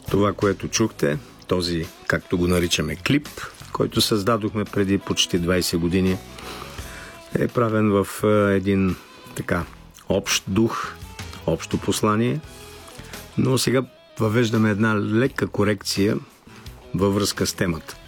Това, което чухте, този, както го наричаме, клип, който създадохме преди почти 20 години, е правен в един така общ дух, общо послание, но сега въвеждаме една лека корекция във връзка с темата.